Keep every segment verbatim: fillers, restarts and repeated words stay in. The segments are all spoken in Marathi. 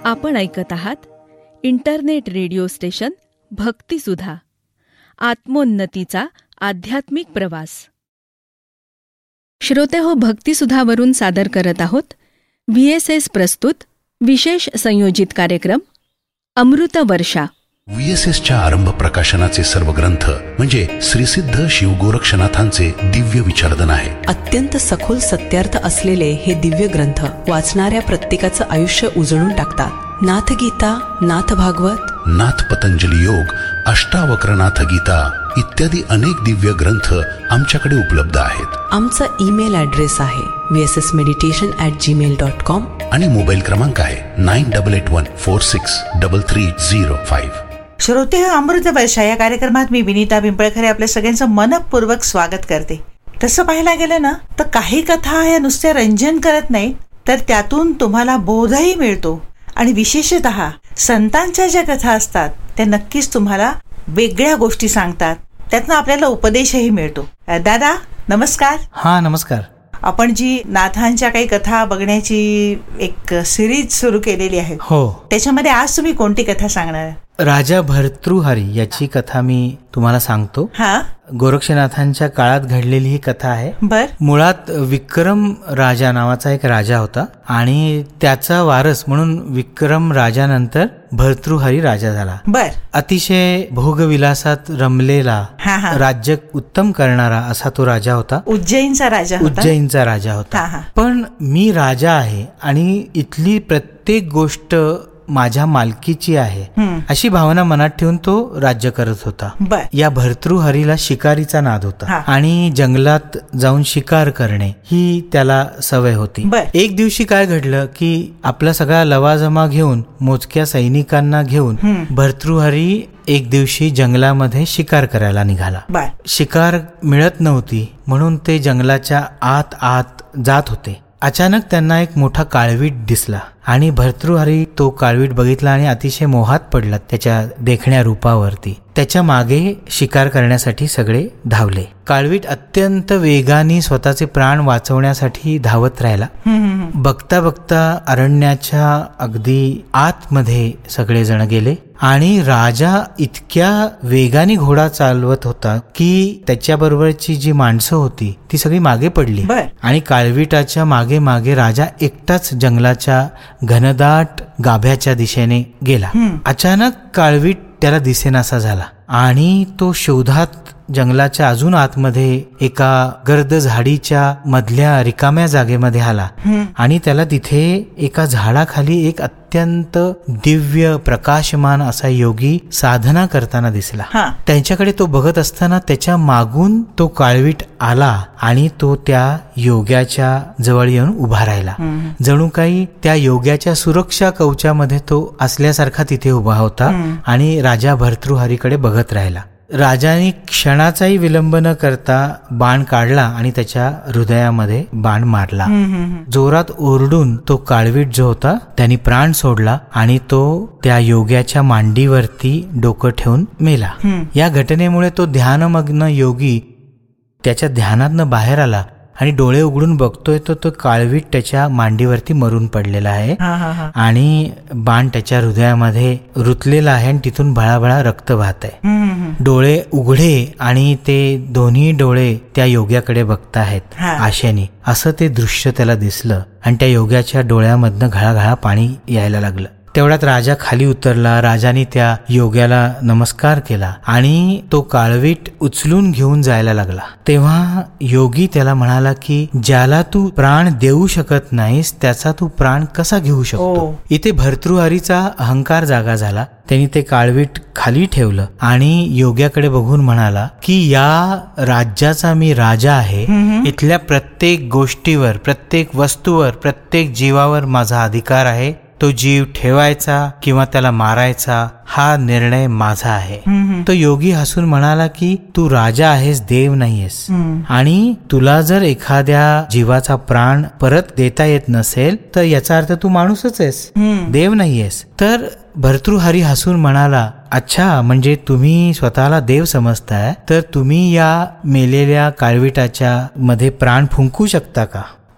आपण ऐकत आहात इंटरनेट रेडिओ स्टेशन भक्तिसुधा, आत्मोन्नतीचा आध्यात्मिक प्रवास. श्रोते हो, भक्तिसुधावरून सादर करत आहोत व्ही एस एस प्रस्तुत विशेष संयोजित कार्यक्रम अमृत वर्षा. व्ही एस एसच्या आरंभ प्रकाशनाचे सर्व ग्रंथ म्हणजे श्रीसिद्ध शिव गोरक्षनाथांचे दिव्य विचारधन आहे. अत्यंत सखोल सत्यार्थ असलेले हे दिव्य ग्रंथ वाचणाऱ्या प्रत्येकाचं आयुष्य उजळून टाकतात. नाथ गीता, नाथ भागवत, नाथ पतंजली योग, अष्टावक्रनाथ गीता इत्यादी अनेक दिव्य ग्रंथ आमच्याकडे उपलब्ध आहेत. आमचा ईमेल ॲड्रेस आहे V S S meditation at Gmail dot com आणि मोबाईल क्रमांक आहे nine double eight one four six double three zero five. श्रोते, अमृत वर्षा या कार्यक्रमात मी विनीता पिंपळखरे आपल्या सगळ्यांचं मनपूर्वक स्वागत करते. तसं पाहायला गेलं ना तर काही कथा या नुसत्या रंजन करत नाहीत, तर त्यातून तुम्हाला बोधही मिळतो. आणि विशेषतः संतांच्या ज्या कथा असतात त्या नक्कीच तुम्हाला वेगळ्या गोष्टी सांगतात, त्यातनं आपल्याला उपदेशही मिळतो. दादा नमस्कार. हा नमस्कार. आपण जी नाथांच्या काही कथा बघण्याची एक सिरीज सुरू केलेली आहे, हो, त्याच्यामध्ये आज तुम्ही कोणती कथा सांगणार? राजा भर्तृहरी याची कथा मी तुम्हाला सांगतो. हा, गोरक्षनाथांच्या काळात घडलेली ही कथा आहे. बर. मुळात विक्रम राजा नावाचा एक राजा होता आणि त्याचा वारस म्हणून विक्रम राजानंतर भर्तृहरी राजा झाला. बर. अतिशय भोगविलासात रमलेला, राज्य उत्तम करणारा असा तो राजा होता. उज्जैनचा राजा उज्जैनचा राजा होता. पण मी राजा आहे आणि इथली प्रत्येक गोष्ट माझ्या मालकीची आहे अशी भावना मनात ठेवून तो राज्य करत होता. या भर्तृहरीला शिकारीचा नाद होता आणि जंगलात जाऊन शिकार करणे ही त्याला सवय होती. एक दिवशी काय घडलं की आपला सगळा लवाजमा घेऊन, मोजक्या सैनिकांना घेऊन भर्तृहरी एक दिवशी जंगलामध्ये शिकार करायला निघाला. शिकार मिळत नव्हती म्हणून ते जंगलाच्या आत आत जात होते. अचानक त्यांना एक मोठा काळवीट दिसला आणि भर्तृहरी तो काळवीट बघितला आणि अतिशय मोहात पडला त्याच्या देखण्या रूपावरती. त्याच्या मागे शिकार करण्यासाठी सगळे धावले. काळवीट अत्यंत वेगाने स्वतःचे प्राण वाचवण्यासाठी धावत राहिला. बघता बघता अरण्याच्या अगदी आतमध्ये सगळे जण गेले आणि राजा इतक्या वेगाने घोडा चालवत होता की त्याच्याबरोबरची जी माणसं होती ती सगळी मागे पडली आणि काळवीटाच्या मागे मागे राजा एकटाच जंगलाच्या घनदाट गाभ्याच्या दिशेने गेला. अचानक काळवीट त्याला दिसेनासा झाला आणि तो शोधात जंगलाच्या अजून आतमध्ये एका गर्द झाडीच्या मधल्या रिकाम्या जागेमध्ये आला आणि त्याला तिथे एका झाडाखाली एक अत्यंत दिव्य प्रकाशमान असा योगी साधना करताना दिसला. त्यांच्याकडे तो बघत असताना त्याच्या मागून तो काळवीट आला आणि तो त्या योग्याच्या जवळ येऊन उभा राहिला. जणू काही त्या योग्याच्या सुरक्षा कवचामध्ये तो असल्यासारखा तिथे उभा होता आणि राजा भर्तृहरीकडे बघत राहिला. राजाने क्षणाचाही विलंब न करता बाण काढला आणि त्याच्या हृदयामध्ये बाण मारला. जोरात ओरडून तो काळवीट जो होता त्यांनी प्राण सोडला आणि तो त्या योग्याच्या मांडीवरती डोकं ठेवून मेला. या घटनेमुळे तो ध्यानमग्न योगी त्याच्या ध्यानातनं बाहेर आला आणि डोळे उघडून बघतोय तो तो काळवीट त्याच्या मांडीवरती मरून पडलेला आहे आणि बाण त्याच्या हृदयामध्ये रुतलेला आहे आणि तिथून भळाभळा रक्त वाहत आहे. डोळे उघडे आणि ते दोन्ही डोळे त्या योग्याकडे बघताहेत आशेने, असं ते दृश्य त्याला दिसलं आणि त्या योग्याच्या डोळ्यामधनं घळाघळा पाणी यायला लागलं. तेवढ्यात राजा खाली उतरला. राजाने त्या योग्याला नमस्कार केला आणि तो काळवीट उचलून घेऊन जायला लागला. तेव्हा योगी त्याला म्हणाला की ज्याला तू प्राण देऊ शकत नाहीस त्याचा तू प्राण कसा घेऊ शकतो. इथे भर्तृहरीचा अहंकार जागा झाला. त्यांनी ते काळवीट खाली ठेवलं आणि योग्याकडे बघून म्हणाला की या राज्याचा मी राजा आहे. इथल्या प्रत्येक गोष्टीवर, प्रत्येक वस्तूवर, प्रत्येक जीवावर माझा अधिकार आहे. तो जीव ठेवायचा किंवा त्याला मारायचा हा निर्णय माझा आहे. तो योगी हसून म्हणाला की तू राजा आहेस, देव नाहीयेस आणि तुला जर एखाद्या जीवाचा प्राण परत देता येत नसेल तर याचा अर्थ तू माणूसच आहेस, देव नाहीयेस. तर भर्तृहरी हसून म्हणाला, अच्छा, म्हणजे तुम्ही स्वतःला देव समजताय तर तुम्ही या मेलेल्या काळविटाच्या मध्ये प्राण फुंकू शकता का.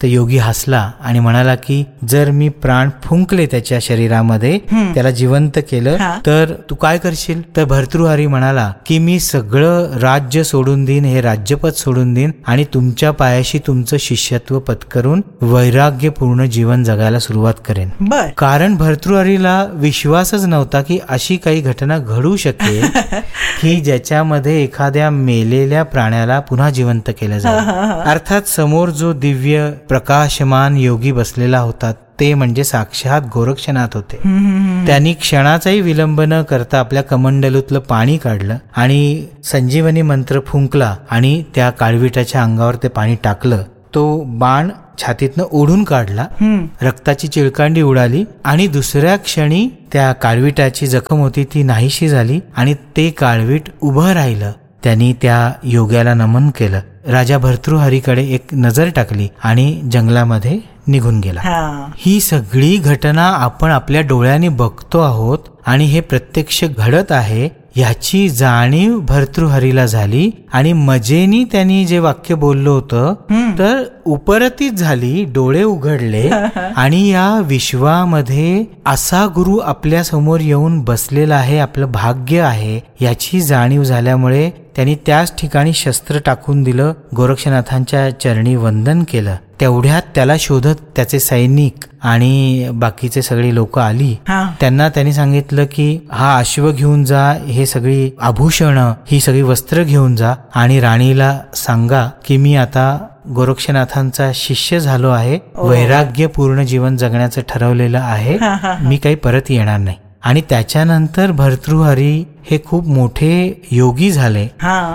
तर योगी हसला आणि म्हणाला की जर मी प्राण फुंकले त्याच्या शरीरामध्ये, त्याला जिवंत केलं तर तू काय करशील? तर भर्तृहरी म्हणाला की मी सगळं राज्य सोडून देईन, हे राज्यपद सोडून देईन आणि तुमच्या पायाशी तुमचं शिष्यत्व पत्करून वैराग्यपूर्ण जीवन जगायला सुरुवात करेन. कारण भर्तृहरीला विश्वासच नव्हता की अशी काही घटना घडू शकेल की ज्याच्यामध्ये एखाद्या मेलेल्या प्राण्याला पुन्हा जिवंत केलं जाईल. अर्थात समोर जो दिव्य प्रकाशमान योगी बसलेला होता ते म्हणजे साक्षात गोरक्षनाथ होते. त्यांनी क्षणाचाही विलंब न करता आपल्या कमंडलूतलं पाणी काढलं आणि संजीवनी मंत्र फुंकला आणि त्या काळविटाच्या अंगावर ते पाणी टाकलं. तो बाण छातीतनं ओढून काढला, रक्ताची चिळकांडी उडाली आणि दुसऱ्या क्षणी त्या काळविटाची जखम होती ती नाहीशी झाली आणि ते काळवीट उभं राहिलं. त्यांनी त्या योग्याला नमन केलं, राजा भर्तृहरीकडे एक नजर टाकली आणि जंगलामध्ये निघून गेला. ही सगळी घटना आपण आपल्या डोळ्यांनी बघतो आहोत आणि हे प्रत्यक्ष घडत आहे याची जाणीव भर्तृहरीला झाली आणि मजेनी त्यांनी जे वाक्य बोललं होतं तर उपरतीच झाली, डोळे उघडले आणि या विश्वामध्ये असा गुरु आपल्या समोर येऊन बसलेला आहे, आपलं भाग्य आहे याची जाणीव झाल्यामुळे त्यांनी त्याच ठिकाणी शस्त्र टाकून दिलं, गोरक्षनाथांच्या चरणी वंदन केलं. तेवढ्यात त्याला शोधत त्याचे सैनिक आणि बाकीचे सगळी लोक आली. त्यांना त्यांनी सांगितलं की हा अश्व घेऊन जा, हे सगळी आभूषण, ही सगळी वस्त्र घेऊन जा आणि राणीला सांगा की मी आता गोरक्षनाथांचा शिष्य झालो आहे, वैराग्यपूर्ण जीवन जगण्याचं ठरवलेलं आहे, मी काही परत येणार नाही. आणि त्याच्यानंतर भर्तृहरी हे खूप मोठे योगी झाले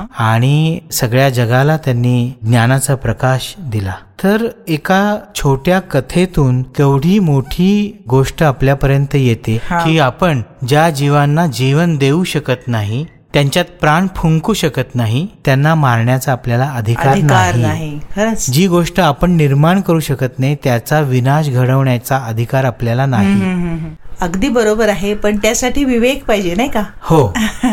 आणि सगळ्या जगाला त्यांनी ज्ञानाचा प्रकाश दिला. तर एका छोट्या कथेतून केवढी मोठी गोष्ट आपल्यापर्यंत येते की आपण ज्या जीवांना जीवन देऊ शकत नाही, त्यांच्यात प्राण फुंकू शकत नाही, त्यांना मारण्याचा आपल्याला अधिकार नाही. जी गोष्ट आपण निर्माण करू शकत नाही त्याचा विनाश घडवण्याचा अधिकार आपल्याला नाही. अगदी बरोबर आहे, पण त्यासाठी विवेक पाहिजे नाही का? हो.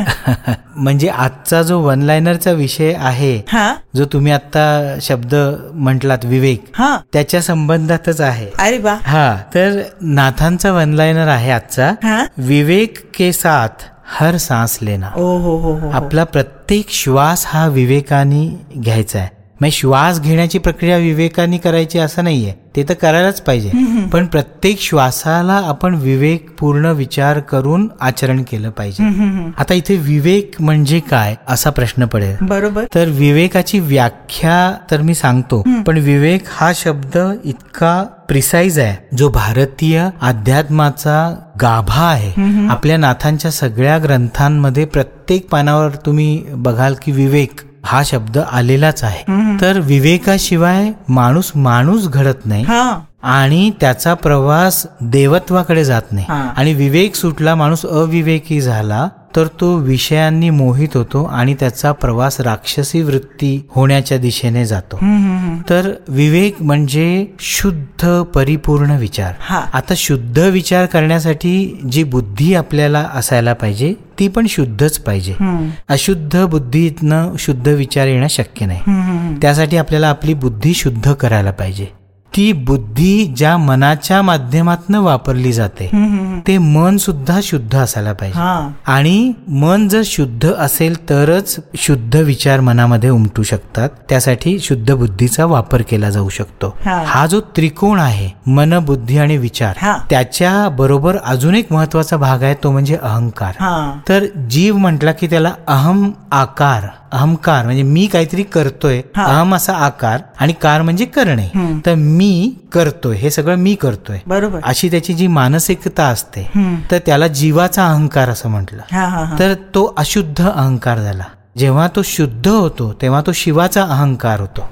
म्हणजे आजचा जो वन लायनरचा विषय आहे, जो तुम्ही आता शब्द म्हटलात विवेक, त्याच्या संबंधातच आहे. अरे वा. हा, तर नाथांचा वन लायनर आहे आजचा, विवेक के साथ हर सांस लेना. ओ हो हो हो. आपला प्रत्येक श्वास हा विवेकाने घ्यायचा आहे. मग श्वास घेण्याची प्रक्रिया विवेकाने करायची असं नाहीये, ते तर करायलाच पाहिजे, पण प्रत्येक श्वासाला आपण विवेकपूर्ण विचार करून आचरण केलं पाहिजे. आता इथे विवेक म्हणजे काय असा प्रश्न पडेल. बरोबर. तर विवेकाची व्याख्या तर मी सांगतो, पण विवेक हा शब्द इतका प्रिसाइज आहे, जो भारतीय अध्यात्माचा गाभा आहे. आपल्या नाथांच्या सगळ्या ग्रंथांमध्ये प्रत्येक पानावर तुम्ही बघाल की विवेक हा शब्द आलेलाच आहे. तर विवेकाशिवाय माणूस माणूस घडत नाही आणि त्याचा प्रवास देवत्वाकडे जात नाही. आणि विवेक सुटला, माणूस अविवेकी झाला तर तो विषयांनी मोहित होतो आणि त्याचा प्रवास राक्षसी वृत्ती होण्याच्या दिशेने जातो. तर विवेक म्हणजे शुद्ध परिपूर्ण विचार. आता शुद्ध विचार करण्यासाठी जी बुद्धी आपल्याला असायला पाहिजे ती पण शुद्धच पाहिजे. अशुद्ध बुद्धीतनं शुद्ध विचार येणं शक्य नाही. त्यासाठी आपल्याला आपली बुद्धी शुद्ध करायला पाहिजे. ती बुद्धी ज्या मनाच्या माध्यमातून वापरली जाते ते मन सुद्धा शुद्ध असायला पाहिजे. आणि मन जर शुद्ध असेल तरच शुद्ध विचार मनामध्ये उमटू शकतात. त्यासाठी शुद्ध बुद्धीचा वापर केला जाऊ शकतो. हा जो त्रिकोण आहे मन, बुद्धी आणि विचार, त्याच्या बरोबर अजून एक महत्वाचा भाग आहे तो म्हणजे अहंकार. तर जीव म्हटला की त्याला अहम आकार, अहंकार म्हणजे मी काहीतरी करतोय, अहम असा आकार आणि कार म्हणजे करणे. तर मी करतोय, हे सगळं मी करतोय, बरोबर, अशी त्याची जी मानसिकता असते तर त्याला जीवाचा अहंकार असं म्हटलं. तर तो अशुद्ध अहंकार झाला. जेव्हा तो शुद्ध होतो तेव्हा तो शिवाचा अहंकार होतो.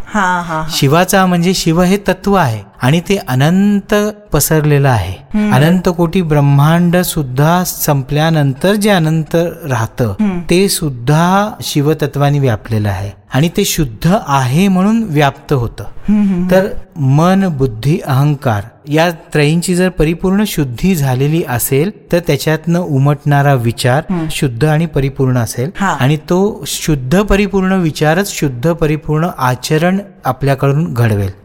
शिवाचा म्हणजे शिव हे तत्व आहे आणि ते अनंत पसरलेलं आहे. अनंत कोटी ब्रह्मांड सुद्धा संपल्यानंतर जे अनंत राहतं ते सुद्धा शिवतत्वाने व्यापलेलं आहे आणि ते शुद्ध आहे म्हणून व्याप्त होतं. तर मन, बुद्धी, अहंकार या त्रयींची जर परिपूर्ण शुद्धी झालेली असेल तर त्याच्यातनं उमटणारा विचार शुद्ध आणि परिपूर्ण असेल आणि तो शुद्ध परिपूर्ण विचारच शुद्ध परिपूर्ण आचरण आपल्याकडून घडवेल.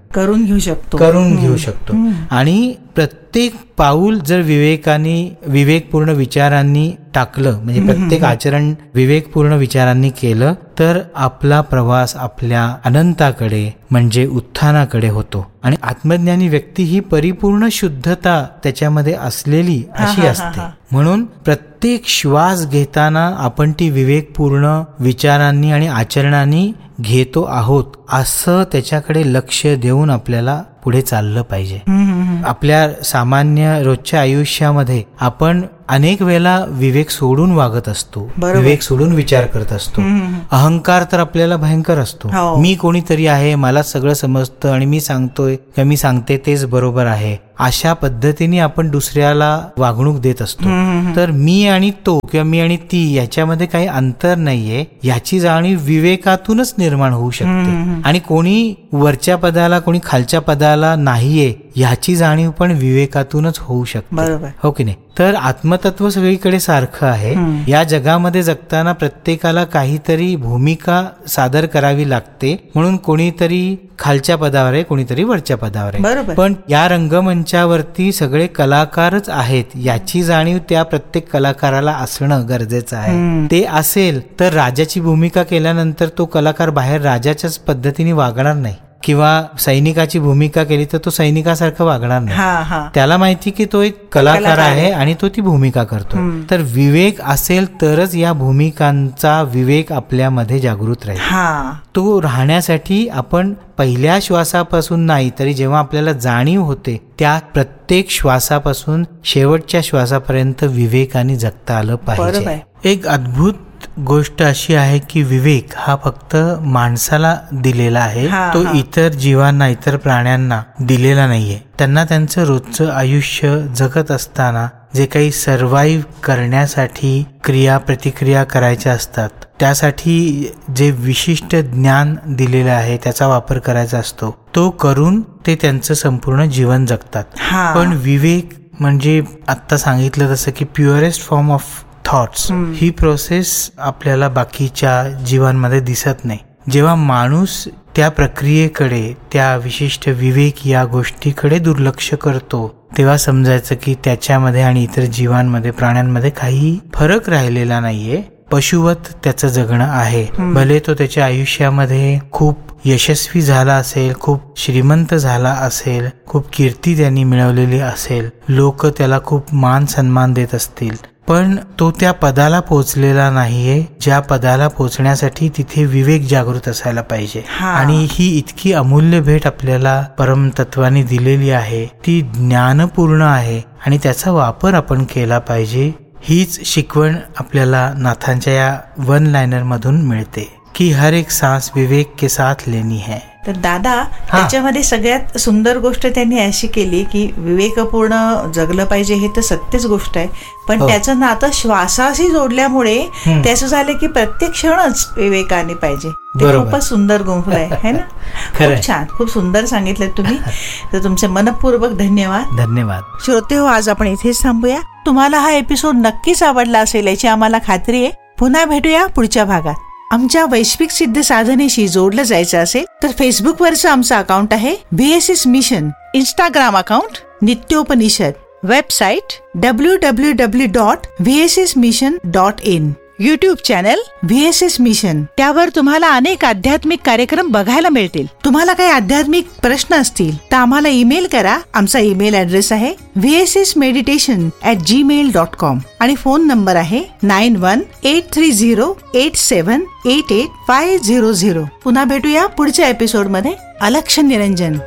करून घेऊ शकतो करून घेऊ शकतो आणि प्रत्येक पाऊल जर विवेकाने विवेकपूर्ण विचारांनी टाकलं, म्हणजे प्रत्येक आचरण विवेकपूर्ण विचारांनी केलं, तर आपला प्रवास आपल्या अनंताकडे म्हणजे उत्थानाकडे होतो. आणि आत्मज्ञानी व्यक्ती ही परिपूर्ण शुद्धता त्याच्यामध्ये असलेली अशी असते. म्हणून प्रत्येक श्वास घेताना आपण ती विवेकपूर्ण विचारांनी आणि आचरणांनी घेतो आहोत असं त्याच्याकडे लक्ष देऊन आपल्याला पुढे चाललं पाहिजे. आपल्या सामान्य रोजच्या आयुष्यामध्ये आपण अनेक वेळेला विवेक सोडून वागत असतो, विवेक सोडून विचार करत असतो. अहंकार तर आपल्याला भयंकर असतो. मी कोणीतरी आहे, मला सगळं समजतं आणि मी सांगतोय किंवा मी सांगते तेच बरोबर आहे, अशा पद्धतीने आपण दुसऱ्याला वागणूक देत असतो. तर मी आणि तो किंवा मी आणि ती याच्यामध्ये काही अंतर नाहीये याची जाणीव विवेकातूनच निर्माण होऊ शकते. आणि कोणी वरच्या पदाला कोणी खालच्या पदाला नाहीये याची जाणीव पण विवेकातूनच होऊ शकते, हो की नाही. तर आत्मतत्व सगळीकडे सारखं आहे. या जगामध्ये जगताना प्रत्येकाला काहीतरी भूमिका सादर करावी लागते, म्हणून कोणीतरी खालच्या पदावर आहे, कोणीतरी वरच्या पदावर आहे. पण या रंगमंचावरती सगळे कलाकारच आहेत याची जाणीव त्या प्रत्येक कलाकाराला असणं गरजेचं आहे. ते असेल तर राजाची भूमिका केल्यानंतर तो कलाकार बाहेर राजाच्याच पद्धतीने वागणार नाही, किंवा सैनिकाची भूमिका केली तर तो सैनिकासारखं वागणार नाही. त्याला माहिती की तो एक कलाकार आहे आणि तो ती भूमिका करतो. तर विवेक असेल तरच या भूमिकांचा विवेक आपल्यामध्ये जागृत राहील. तो राहण्यासाठी आपण पहिल्या श्वासापासून नाही तरी जेव्हा आपल्याला जाणीव होते त्या प्रत्येक श्वासापासून शेवटच्या श्वासापर्यंत विवेकाने जगता आलं पाहिजे. एक अद्भुत गोष्ट अशी आहे की विवेक हा फक्त माणसाला दिलेला आहे, तो इतर जीवांना इतर प्राण्यांना दिलेला नाहीये. त्यांना त्यांचं रोजचं आयुष्य जगत असताना जे काही सर्व्हाइव्ह करण्यासाठी क्रिया प्रतिक्रिया करायच्या असतात त्यासाठी जे विशिष्ट ज्ञान दिलेलं आहे त्याचा वापर करायचा असतो, तो करून ते त्यांचं संपूर्ण जीवन जगतात. पण विवेक म्हणजे आत्ता सांगितलं तसं की purest form of thoughts he process आपल्याला बाकीच्या जीवांमध्ये दिसत नाही. जेव्हा माणूस त्या प्रक्रियेकडे त्या विशिष्ट विवेक या गोष्टीकडे दुर्लक्ष करतो तेव्हा समजायचं की त्याच्यामध्ये आणि इतर जीवांमध्ये प्राण्यांमध्ये काही फरक राहिलेला नाहीये. पशुवत त्याचं जगणं आहे. भले तो त्याच्या आयुष्यामध्ये खूप यशस्वी झाला असेल, खूप श्रीमंत झाला असेल, खूप कीर्ती त्यांनी मिळवलेली असेल, लोक त्याला खूप मान सन्मान देत असतील, पण तो त्या पदाला पोहोचलेला नाहीये ज्या पदाला पोहोचण्यासाठी तिथे विवेक जागृत असायला पाहिजे. आणि ही इतकी अमूल्य भेट आपल्याला परमतत्वाने दिलेली आहे, ती ज्ञानपूर्ण आहे आणि त्याचा वापर आपण केला पाहिजे. हीच शिकवण आपल्याला नाथांच्या या वन लायनर मधून मिळते की हर एक सांस विवेक के साथ लेनी है. तर दादा त्याच्यामध्ये सगळ्यात सुंदर गोष्ट त्यांनी अशी केली की विवेकपूर्ण जगलं पाहिजे हे तर सत्यच गोष्ट आहे, पण त्याचं नातं श्वासाशी जोडल्यामुळे त्याचं झालं की प्रत्येक क्षणच विवेकाने पाहिजे. ते खूपच सुंदर गुंफलं आहे ना. खूप छान, खूप सुंदर सांगितलं तुम्ही. तर तुमचे मनपूर्वक धन्यवाद. धन्यवाद श्रोते हो, आज आपण इथेच थांबूया. तुम्हाला हा एपिसोड नक्कीच आवडला असेल याची आम्हाला खात्री आहे. पुन्हा भेटूया पुढच्या भागात. आमच्या वैश्विक सिद्ध साधनेशी जोडलं जायचं असेल तर फेसबुकवरचं आमचं अकाउंट आहे V S S mission, Instagram account नित्योपनिषद, website W W W dot V S S mission dot in, YouTube channel V S S mission. त्यावर तुम्हाला अनेक आध्यात्मिक कार्यक्रम बघायला मिळतील. तुम्हाला काही आध्यात्मिक प्रश्न असतील तर आम्हाला ईमेल करा. आमचा ईमेल ऍड्रेस आहे V S S meditation at Gmail dot com आणि फोन नंबर आहे nine one eight three zero eight सेवन eight eight five zero zero. पुन्हा भेटूया पुढच्या एपिसोड मध्ये. अलक्ष निरंजन.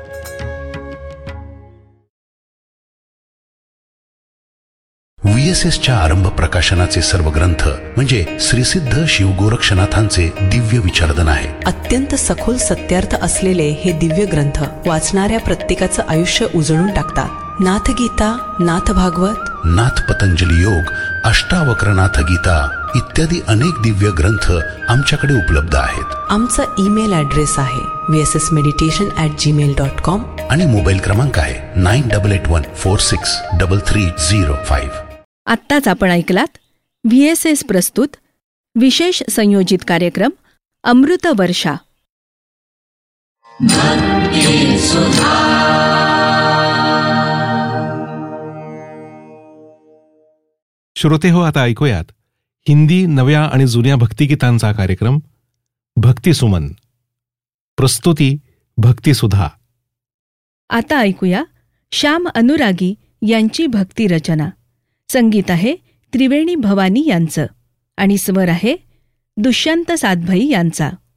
व्ही एस एसच्या आरंभ प्रकाशनाचे सर्व ग्रंथ म्हणजे श्रीसिद्ध शिवगोरक्षनाथांचे दिव्य विचारधन आहे. अत्यंत सखोल सत्यार्थ असलेले हे दिव्य ग्रंथ वाचणाऱ्या प्रत्येकाचं आयुष्य उजळून टाकतात. नाथ गीता, नाथ भागवत, नाथ पतंजली योग, अष्टावक्रनाथ गीता इत्यादी अनेक दिव्य ग्रंथ आमच्याकडे उपलब्ध आहेत. आमचा ईमेल ऍड्रेस आहे V S S meditation at Gmail dot com आणि मोबाईल क्रमांक आहे nine double eight one four six double three zero five. आत्ताच आपण ऐकलात व्ही एस एस प्रस्तुत विशेष संयोजित कार्यक्रम अमृत वर्षा. श्रोते हो, आता ऐकूयात हिंदी नव्या आणि जुन्या भक्तिगीतांचा कार्यक्रम भक्तिसुमन. प्रस्तुती भक्तिसुधा. आता ऐकूया श्याम अनुरागी यांची भक्ती रचना. संगीत आहे त्रिवेणी भवानी यांचं आणि स्वर आहे दुष्यंत सातभाई यांचा.